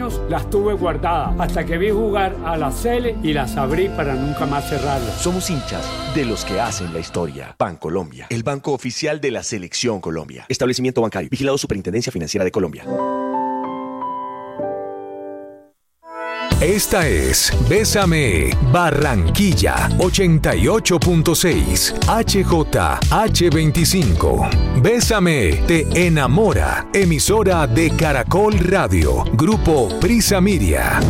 años las tuve guardadas hasta que vi jugar a la Sele y las abrí para nunca más cerrarlas. Somos hinchas de los que hacen la historia. Bancolombia, el banco oficial de la Selección Colombia. Establecimiento bancario, vigilado Superintendencia Financiera de Colombia. Esta es Bésame Barranquilla 88.6 HJH25. Bésame te enamora. Emisora de Caracol Radio. Grupo Prisa Media.